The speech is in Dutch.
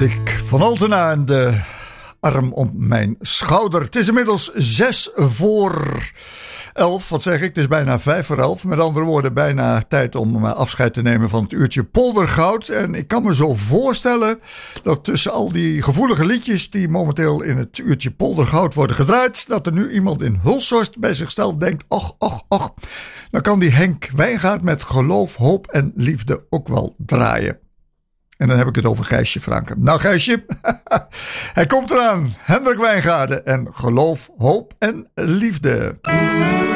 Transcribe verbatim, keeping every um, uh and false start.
Dick van Altena en de arm om mijn schouder. Het is inmiddels zes voor elf. Wat zeg ik? Het is bijna vijf voor elf. Met andere woorden, bijna tijd om afscheid te nemen van het uurtje Poldergoud. En ik kan me zo voorstellen dat tussen al die gevoelige liedjes die momenteel in het uurtje Poldergoud worden gedraaid, dat er nu iemand in Hulshorst bij zichzelf denkt: och, och, och. Dan kan die Henk Wijngaard met Geloof, Hoop en Liefde ook wel draaien. En dan heb ik het over Gijsje Franken. Nou Gijsje, hij komt eraan. Hendrik Wijngaarden en Geloof, Hoop en Liefde.